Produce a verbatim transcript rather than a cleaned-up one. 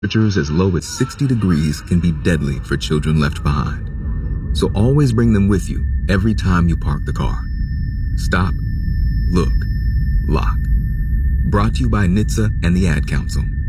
Temperatures as low as sixty degrees can be deadly for children left behind. So always bring them with you every time you park the car. Stop, look, lock. Brought to you by N H T S A and the Ad Council.